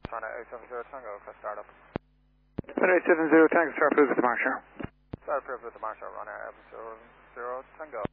China 870 Tango for startup. 870 Tango, start approved with the Marshall. Start approved with the Marshall, runner 0 Tango.